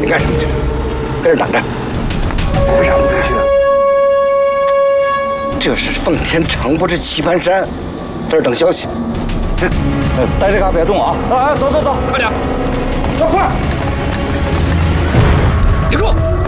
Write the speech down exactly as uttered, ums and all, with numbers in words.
干什么去？跟这等着。不让你去。这是奉天城，不是棋盘山，在这等消息。嗯， 待这嘎别动啊！哎，走走走，快点，走快！ 别动！